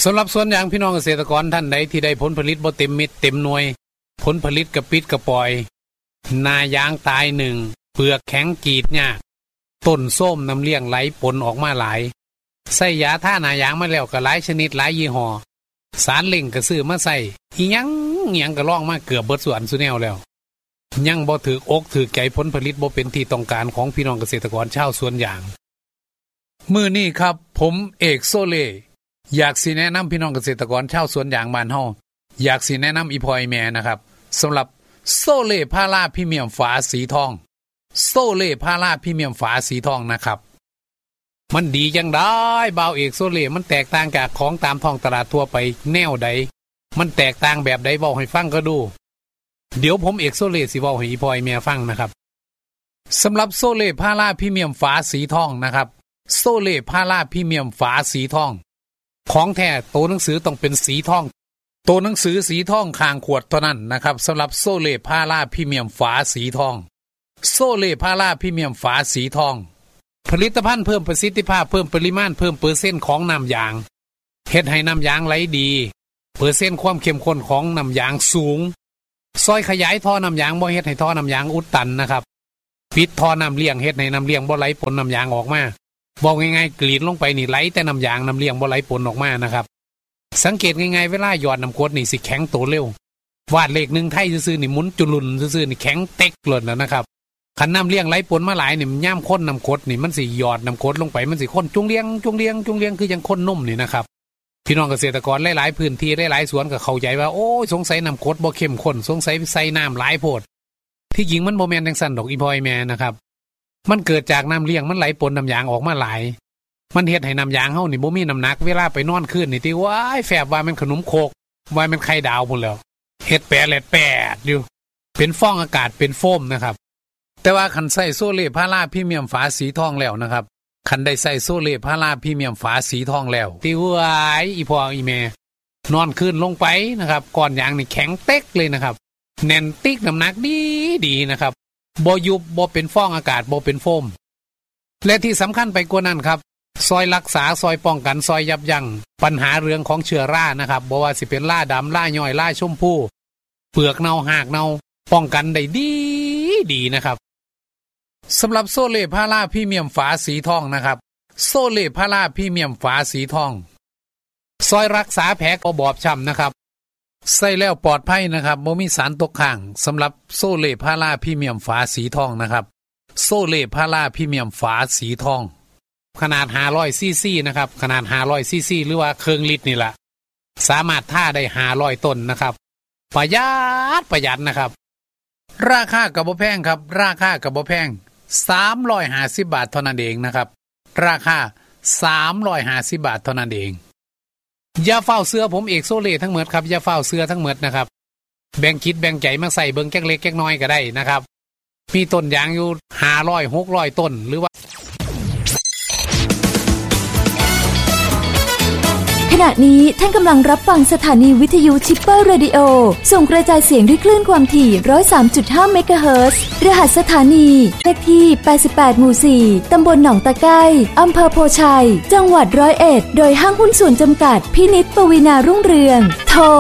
สำหรับสวนยางพี่น้องเกษตรกรท่านใดที่ได้ผลผลิตบ่เต็มเม็ดเต็มหน่วยผลผลิตกระปิดกระปอยหน้ายางตายหนึ่งเปลือกแข็งกรีดยากต้นส้มน้ำเลี้ยงไหลปนออกมาหลายใส่ยาท่าหน้ายางมาแล้วก็หลายชนิดหลายยี่ห้อสารเล่งก็ซื้อมาใส่อีหยังก็ลองมาเกือบเบิดสวนสุแนวแล้วยังบ่ถือกถือใจผลผลิตบ่เป็นที่ต้องการของพี่น้องเกษตรกรชาวสวนยางมื้อนี้ครับผมเอกโซเล่อยากสิแนะนำพี่น้องเกษตรกรชาวสวนยางบ้านเฮาอยากสิแนะนำอีพอยแม่นะครับสำหรับโซเล่พาราพรีเมียมฝาสีทองโซเล่พาราพรีเมียมฝาสีทองนะครับมันดีจังได้บ่าวเอกโซเล่มันแตกต่างจากของตามท้องตลาดทั่วไปแนวใดมันแตกต่างแบบใดเว้าให้ฟังก็ดูเดี๋ยวผมเอกโซเล่สิเว้าให้อีพอยแม่ฟังนะครับสำหรับโซเล่พาราพรีเมียมฝาสีทองนะครับโซเล่พาราพรีเมียมฝาสีทองของแท้ตัวหนังสือต้องเป็นสีทองตัวหนังสือสีทองข้างขวดเท่านั้นนะครับสำหรับโซเล่พาราพรีเมียมฝาสีทองโซเล่พาราพรีเมียมฝาสีทองผลิตภัณฑ์เพิ่มประสิทธิภาพเพิ่มปริมาณเพิ่มเปอร์เซ็นต์ของน้ำยางเฮ็ดให้น้ำยางไหลดีเปอร์เซ็นต์ความเข้มข้นของน้ำยางสูงซอยขยายท่อน้ำยางบ่เฮ็ดให้ท่อน้ำยางอุดตันนะครับปิดท่อน้ำเลี้ยงเฮ็ดให้น้ำเลี้ยงบ่ไหลปนน้ำยางออกมาบอกง่ายๆกรีดลงไปนี่ไหลแต่น้ำยางน้ำเลี้ยงบ่ไหลปนออกมานะครับสังเกตง่ายๆเวลาหยอดน้ำกรดนี่สิแข็งโตเร็ววาดเลข1ไทยซื่อๆนี่หมุนจุลุนซื่อๆนี่แข็งเต็กเลยแล้วนะครับคันน้ำเลี้ยงไหลปนมาหลายนี่มันย่ำข้นน้ำกรดนี่มันสิหยอดน้ำกรดลงไปมันสิข้นจุงเลี้ยงคือยังข้นนุ่มนี่นะครับพี่น้องเกษตรกรหลายๆพื้นที่หลายๆสวนก็เข้าใจว่าโอ้ยสงสัยน้ำกรดบ่เข้มข้นสงสัยใส่น้ำหลายโพดที่จริงมันบ่แม่นจังซั่นดอกอีพอยแม่นะครับมันเกิดจากน้ำเลี้ยงมันไหลปนน้ำยางออกมาหลายมันเฮ็ดให้น้ำยางเฮานี่บ่มีน้ำหนักเวลาไปนอนคืนนี่ติว้ายแฝบว่ามันขนมโคกว่ามันไข่ดาวพุ่นแล้วเฮ็ดแปดอยู่เป็นฟองอากาศเป็นโฟมนะครับแต่ว่าคันใส่โซเล่พาราพรีเมียมฝาสีทองแล้วนะครับคันได้ใส่โซเล่พาราพรีเมียมฝาสีทองแล้วติว้ายอีพ่ออีแม่นอนคืนลงไปนะครับก้อนยางนี่แข็งเต็กเลยนะครับแน่นติ๊กน้ำหนักดีนะครับบ่ยุบบ่เป็นฟองอากาศบ่เป็นโฟมและที่สำคัญไปกว่านั้นครับซอยรักษาซอยป้องกันซอยยับยั้งปัญหาเรื่องของเชื้อรานะครับบ่ว่าสิเป็นราดำราย่อยราชมพูเปลือกเน่าหากเน่าป้องกันได้ดีนะครับสำหรับโซเล่พาราพรีเมียมฝาสีทองนะครับโซเล่พาราพรีเมียมฝาสีทองซอยรักษาแผลกระบอบช้ำนะครับใส่แล้วปลอดภัยนะครับบ่มีสารตกค้างสำหรับโซเล่พาราพรีเมียมฝาสีทองนะครับโซเล่พาราพรีเมียมฝาสีทองขนาด500ซีซีนะครับขนาด500ซีซีหรือว่าครึ่งลิตรนี่แหละสามารถท่าได้500ต้นนะครับประหยัดนะครับราคาก็บ่แพงครับราคาก็บ่แพง350 บาทเท่านั้นเองนะครับราคา350 บาทเท่านั้นเองอย่าเฝ้าเสื้อผมเอกโซเล่ทั้งหมดครับอย่าเฝ้าเสื้อทั้งหมดนะครับแบ่งคิดแบ่งใจมาใส่เบิ่งแก๊กเล็กแก๊กน้อยก็ได้นะครับมีต้นยางอยู่500 600ต้นหรือว่าขณะนี้ท่านกำลังรับฟังสถานีวิทยุชิปเปอร์เรดิโอส่งกระจายเสียงด้วยคลื่นความถี่ 103.5 เมกะเฮิรตซ์รหัสสถานีเลขที่88หมู่4ตำบลหนองตะไคร้อำเภอโพชัยจังหวัด101โดยห้างหุ้นส่วนจำกัดพินิจปวีณารุ่งเรืองโทร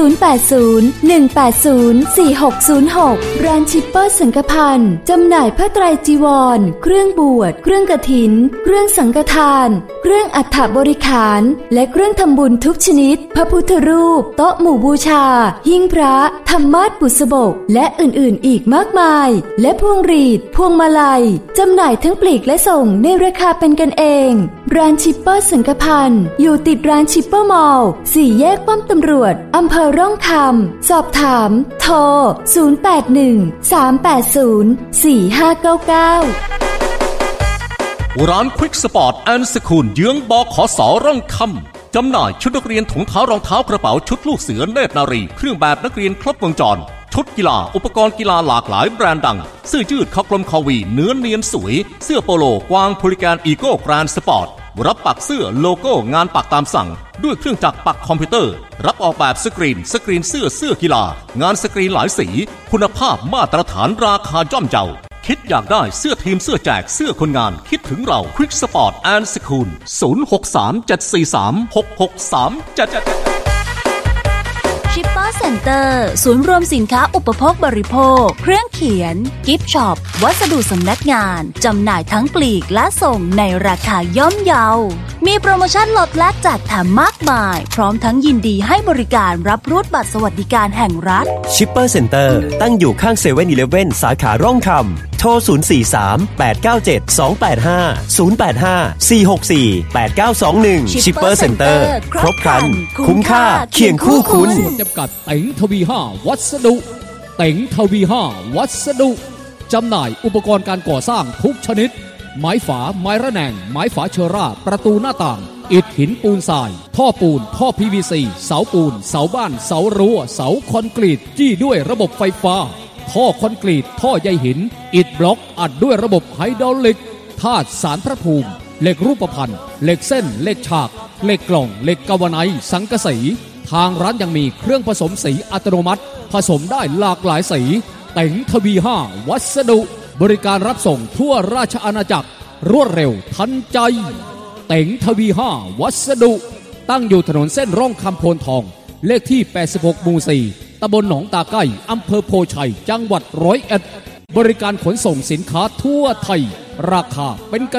0801804606ร้านชิปเปอร์สังฆพันธ์จำหน่ายผ้าไตรจีวรเครื่องบวชเครื่องกฐินเครื่องสังฆทานเครื่องอัฐบริขารและเครื่องทำบุญทุกชนิดพระพุทธรูปโต๊ะหมู่บูชาหิ้งพระธรรมาสน์บุษบกและอื่นๆอีกมากมายและพวงหรีดพวงมาลัยจำหน่ายทั้งปลีกและส่งในราคาเป็นกันเองร้านชิปเปอร์สังฆพันธ์อยู่ติดร้านชิปเปอร์มอลล์4 แยกป้อมตำรวจอำเภอร่องคำสอบถามโทร0813804599 ร้านควิกสปอร์ตแอนด์สคูลเยื้องบขส.ร่องคำจำหน่ายชุดนักเรียนถุงเท้ารองเท้ากระเป๋าชุดลูกเสือเนตรนารีเครื่องแบบนักเรียนครบวงจรชุดกีฬาอุปกรณ์กีฬาหลากหลายแบรนด์ดังเสื้อยืดคอกลมคอวีเนื้อเนียนสวยเสื้อโปโลกวางพูลิแกนอีโก้แกรนด์สปอร์ตรับปักเสื้อโลโก้งานปักตามสั่งด้วยเครื่องจักรปักคอมพิวเตอร์รับออกแบบสกรีนเสื้อกีฬางานสกรีนหลายสีคุณภาพมาตรฐานราคาย่อมเยาคิดอยากได้เสื้อทีมเสื้อแจกเสื้อคนงานคิดถึงเรา Quick Sport and School 0637436637 ชิปเปอร์เซ็นเตอร์ศูนย์รวมสินค้าอุปโภคบริโภคเครื่องเขียนกิฟต์ช็อปวัสดุสำนักงานจำหน่ายทั้งปลีกและส่งในราคาย่อมเยามีโปรโมชั่นลดและแจกแถมมากมายพร้อมทั้งยินดีให้บริการรับรูดบัตรสวัสดิการแห่งรัฐชิปเปอร์เซ็นเตอร์ตั้งอยู่ข้างเซเว่นอีเลฟเว่นสาขาร่องคำโทร 043-897-285-085-464-8921 ชิปเปอร์เซ็นเตอร์ครบครันคุ้มค่าเคียงคู่คุณจำกัดเต็งทวี5วัสดุเต็งทวี5วัสดุจำหน่ายอุปกรณ์การก่อสร้างทุกชนิดไม้ฝาไม้ระแนงไม้ฝาเชอร่าประตูหน้าต่างอิฐหินปูนทรายท่อปูนท่อ PVC เสาปูนเสาบ้านเสารั้วเสาคอนกรีตจี้ด้วยระบบไฟฟ้าท่อคอนกรีตท่อใยหินอิฐบล็อกอัดด้วยระบบไฮดรอลิกธาตุสารพระภูมิเหล็กรูปพรรณเหล็กเส้นเหล็กฉากเหล็กกล่องเหล็กกาวไนซ์สังกะสีทางร้านยังมีเครื่องผสมสีอัตโนมัติผสมได้หลากหลายสีเต็งทวี5วัสดุบริการรับส่งทั่วราชอาณาจักรรวดเร็วทันใจเต็งทวี5วัสดุตั้งอยู่ถนนเส้นร่องคำโพนทองเลขที่86หมู่4ตำบลหนองตาไก่อำเภอโพชัยจังหวัด101บริการขนส่งสินค้าทั่วไทยราคาเป็นกัน